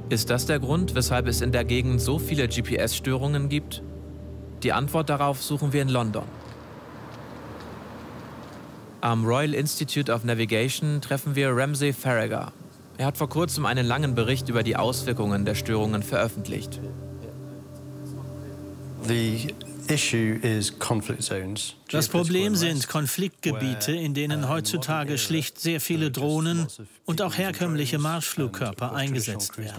Ist das der Grund, weshalb es in der Gegend so viele GPS-Störungen gibt? Die Antwort darauf suchen wir in London. Am Royal Institute of Navigation treffen wir Ramsey Farragher. Er hat vor kurzem einen langen Bericht über die Auswirkungen der Störungen veröffentlicht. Das Problem sind Konfliktgebiete, in denen heutzutage schlicht sehr viele Drohnen und auch herkömmliche Marschflugkörper eingesetzt werden.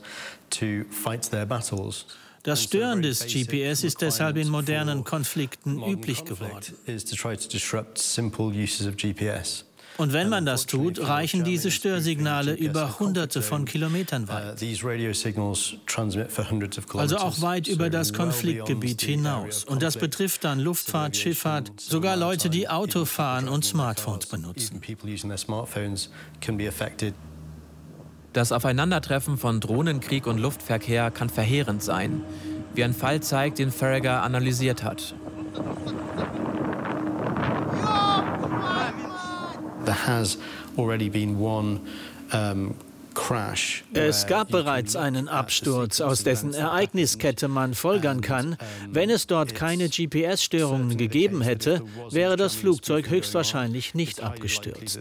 Das Stören des GPS ist deshalb in modernen Konflikten üblich geworden. Und wenn man das tut, reichen diese Störsignale über Hunderte von Kilometern weit. Also auch weit über das Konfliktgebiet hinaus. Und das betrifft dann Luftfahrt, Schifffahrt, sogar Leute, die Auto fahren und Smartphones benutzen. Das Aufeinandertreffen von Drohnenkrieg und Luftverkehr kann verheerend sein, wie ein Fall zeigt, den Farragher analysiert hat. Es gab bereits einen Absturz, aus dessen Ereigniskette man folgern kann. Wenn es dort keine GPS-Störungen gegeben hätte, wäre das Flugzeug höchstwahrscheinlich nicht abgestürzt.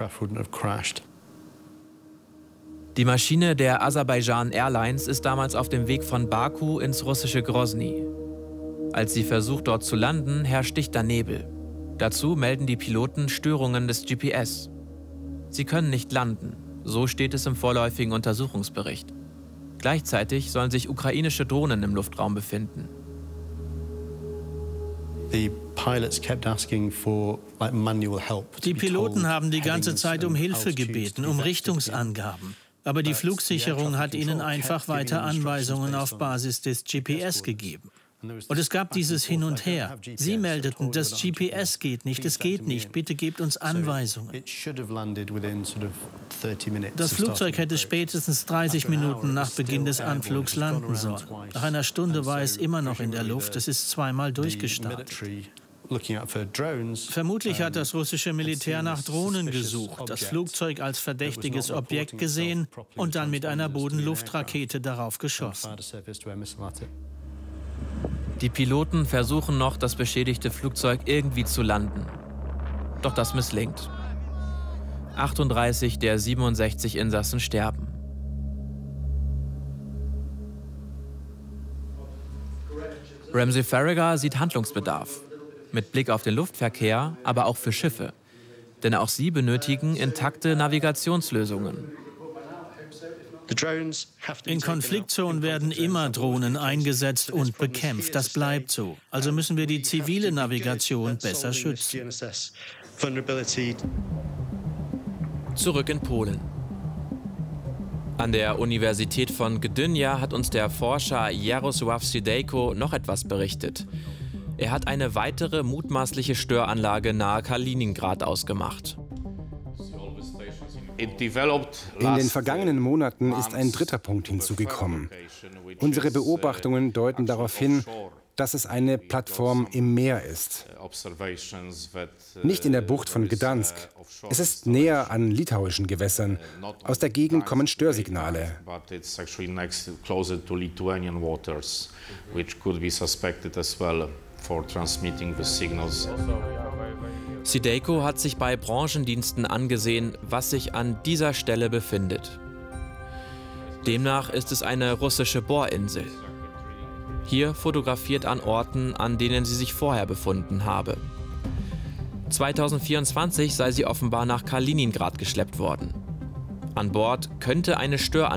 Die Maschine der Aserbaidschan Airlines ist damals auf dem Weg von Baku ins russische Grosny. Als sie versucht, dort zu landen, herrscht dichter Nebel. Dazu melden die Piloten Störungen des GPS. Sie können nicht landen, so steht es im vorläufigen Untersuchungsbericht. Gleichzeitig sollen sich ukrainische Drohnen im Luftraum befinden. Die Piloten haben die ganze Zeit um Hilfe gebeten, um Richtungsangaben. Aber die Flugsicherung hat ihnen einfach weiter Anweisungen auf Basis des GPS gegeben. Und es gab dieses Hin und Her. Sie meldeten, das GPS geht nicht, es geht nicht, bitte gebt uns Anweisungen. Das Flugzeug hätte spätestens 30 Minuten nach Beginn des Anflugs landen sollen. Nach einer Stunde war es immer noch in der Luft, es ist zweimal durchgestartet. Vermutlich hat das russische Militär nach Drohnen gesucht, das Flugzeug als verdächtiges Objekt gesehen und dann mit einer Boden-Luft-Rakete darauf geschossen. Die Piloten versuchen noch, das beschädigte Flugzeug irgendwie zu landen. Doch das misslingt. 38 der 67 Insassen sterben. Ramsey Farragher sieht Handlungsbedarf. Mit Blick auf den Luftverkehr, aber auch für Schiffe. Denn auch sie benötigen intakte Navigationslösungen. In Konfliktzonen werden immer Drohnen eingesetzt und bekämpft. Das bleibt so. Also müssen wir die zivile Navigation besser schützen. Zurück in Polen. An der Universität von Gdynia hat uns der Forscher Jarosław Sidejko noch etwas berichtet. Er hat eine weitere mutmaßliche Störanlage nahe Kaliningrad ausgemacht. In den vergangenen Monaten ist ein dritter Punkt hinzugekommen. Unsere Beobachtungen deuten darauf hin, dass es eine Plattform im Meer ist. Nicht in der Bucht von Gdansk. Es ist näher an litauischen Gewässern. Aus der Gegend kommen Störsignale. Sidejko hat sich bei Branchendiensten angesehen, was sich an dieser Stelle befindet. Demnach ist es eine russische Bohrinsel. Hier fotografiert an Orten, an denen sie sich vorher befunden habe. 2024 sei sie offenbar nach Kaliningrad geschleppt worden. An Bord könnte eine Störanlage